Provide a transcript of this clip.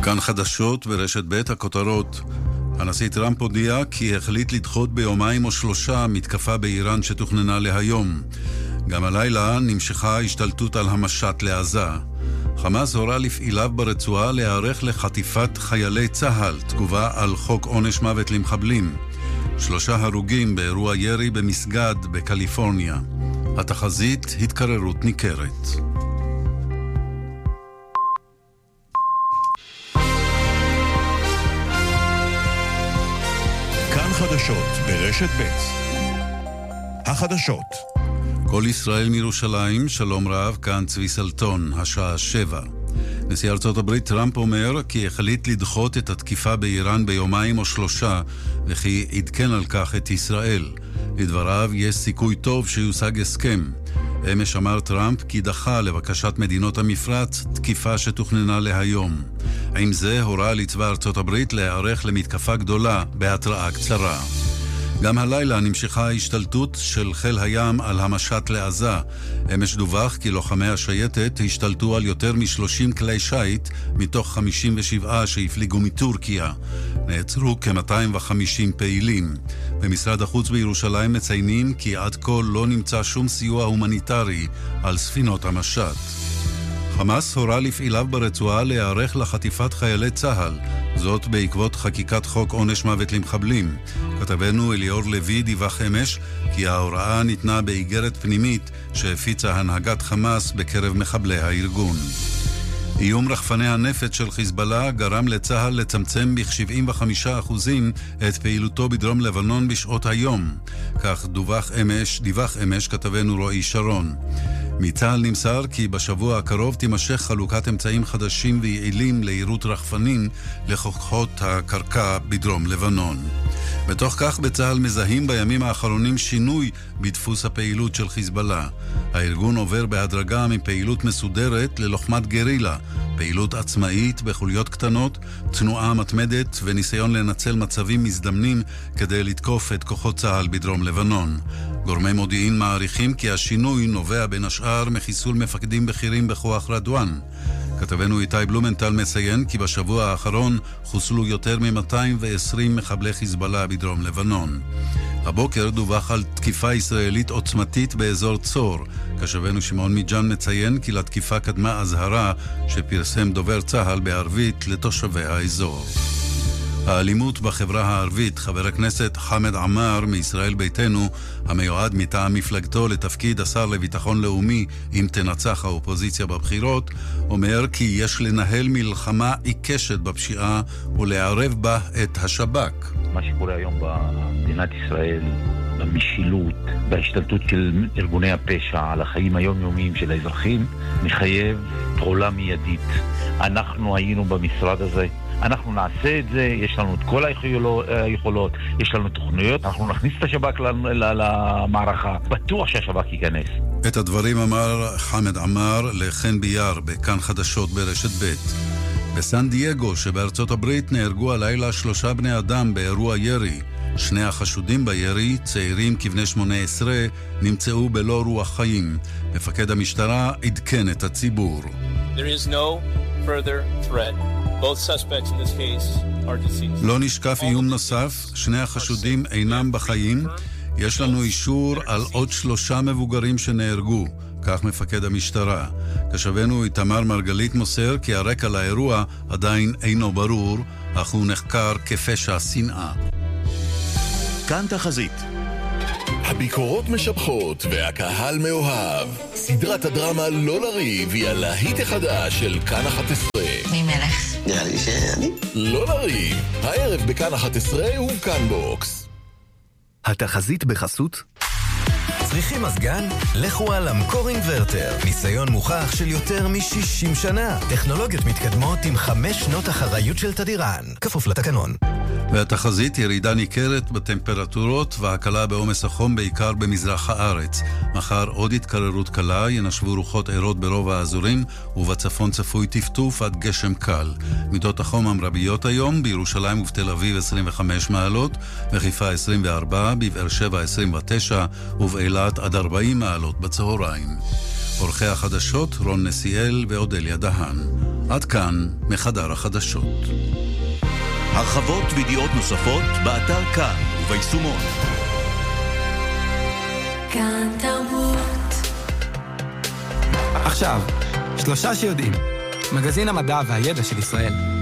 כאן חדשות ברשת ב' הכותרות. הנשיא טראמפ הודיע כי החליט לדחות ביומיים או שלושה מתקפה באיראן שתוכננה להיום. גם הלילה נמשכה השתלטות על המשט לעזה. חמאס הורה לפעיליו ברצועה להיערך לחטיפת חיילי צה"ל, תגובה על חוק עונש מוות למחבלים. 3 הרוגים באירוע ירי במסגד בקליפורניה. התחזית התקררות ניכרת. כאן חדשות ברשת ב'. החדשות. כל ישראל מירושלים, שלום רב, כאן צבי סלטון, השעה 7. נשיא ארצות הברית טראמפ אומר כי החליט לדחות את התקיפה באיראן ביומיים או שלושה, וכי עדכן על כך את ישראל. לדבריו יש סיכוי טוב שיושג הסכם. אמש אמר טראמפ כי דחה לבקשת מדינות המפרץ תקיפה שתוכננה להיום. עם זה הורה לצבא ארצות הברית להיערך למתקפה גדולה בהתראה קצרה. גם הלילה נמשכה ההשתלטות של חיל הים על המשט לעזה. אמש דווח כי לוחמי השייטת השתלטו על יותר מ-30 כלי שייט מתוך 57 שהפליגו מטורקיה. נעצרו כ-250 פעילים. במשרד החוץ בירושלים מציינים כי עד כה לא נמצא שום סיוע הומניטרי על ספינות המשט. חמאס הורה לפעיליו ברצועה להיערך לחטיפת חיילי צה"ל, זאת בעקבות חקיקת חוק עונש מוות למחבלים. כתבנו אליאור לוי דיווח אמש כי ההוראה ניתנה באיגרת פנימית שהפיצה הנהגת חמאס בקרב מחבלי הארגון. איום רחפני הנפץ של חיזבאללה גרם לצה"ל לצמצם ב-75% את פעילותו בדרום לבנון בשעות היום. כך דיווח אמש כתבנו רועי שרון. מצה"ל נמסר כי בשבוע הקרוב תימשך חלוקת אמצעים חדשים ויעילים לעירות רחפנים לכוחות הקרקע בדרום לבנון. בתוך כך בצה"ל מזהים בימים האחרונים שינוי בדפוס הפעילות של חיזבאללה. הארגון עובר בהדרגה מפעילות מסודרת ללוחמת גרילה, פעילות עצמאית בחוליות קטנות, תנועה מתמדת וניסיון לנצל מצבים מזדמנים כדי לתקוף את כוחות צה"ל בדרום לבנון. גורמי מודיעין מעריכים כי השינוי נובע בין השאר מחיסול מפקדים בכירים בכוח רדואן. כתבנו איתי בלומנטל מציין כי בשבוע האחרון חוסלו יותר מ-220 מחבלי חיזבאללה בדרום לבנון. הבוקר דווח על תקיפה ישראלית עוצמתית באזור צור. כתבנו שמעון מיג'אן מציין כי לתקיפה קדמה אזהרה שפרסם דובר צה"ל בערבית לתושבי האזור. האלימות בחברה הערבית, חבר הכנסת חמד עמאר מישראל ביתנו, המיועד מטעם מפלגתו לתפקיד השר לביטחון לאומי אם תנצח האופוזיציה בבחירות, אומר כי יש לנהל מלחמה עיקשת בפשיעה ולערב בה את השב"כ. מה שקורה היום במדינת ישראל, במשילות, בהשתלטות של ארגוני הפשע על החיים היומיומיים של האזרחים, מחייב פעולה מיידית. אנחנו היינו במשרד הזה, אנחנו נעשה את זה, יש לנו את כל היכולות, יש לנו תוכניות, אנחנו נכניס את השב"כ למערכה, בטוח שהשב"כ ייכנס. את הדברים אמר חמד עמאר לחן ביאר בכאן חדשות ברשת ב'. בסן דייגו שבארצות הברית נהרגו הלילה 3 בני אדם באירוע ירי. 2 החשודים בירי, צעירים כבני 18, נמצאו בלא רוח חיים. מפקד המשטרה עדכן את הציבור. There is no further threat. Both suspects in this case are deceased. לא נשקף איום נוסף, 2 החשודים אינם בחיים. יש לנו אישור על עוד 3 מבוגרים שנהרגו, כך מפקד המשטרה. כשבנו איתמר מרגלית מוסר כי הרקע לאירוע עדיין אינו ברור, אך הוא נחקר כפשע שנאה. כאן תחזית. הביקורות משבחות והקהל מאוהב. סדרת הדרמה לא לריב היא הלהיט החדש של כאן 11. מי מלך? נראה לי שאני. לא לריב, הערב בכאן 11 הוא כאן בוקס. התחזית בחסות? צריכים מזגן? לכו על המקור אינברטר. ניסיון מוכח של יותר מ-60 שנה. טכנולוגיות מתקדמות עם 5 שנות אחריות של תדירן. כפוף לתקנון. והתחזית ירידה ניכרת בטמפרטורות והקלה בעומס החום בעיקר במזרח הארץ. מחר עוד התקררות קלה, ינשבו רוחות עירות ברוב האזורים ובצפון צפוי טפטוף עד גשם קל. מידות החום המרביות היום בירושלים ובתל אביב 25 מעלות, בחיפה 24, בבאר שבע 29 ובאילת עד 40 מעלות בצהריים. עורכי החדשות רון נסיאל ואודליה דהן. עד כאן מחדר החדשות. הרחבות וידיעות נוספות באתר כאן וביישומון. כאן תרבות. עכשיו, 3 שיודעים. מגזין המדע והידע של ישראל.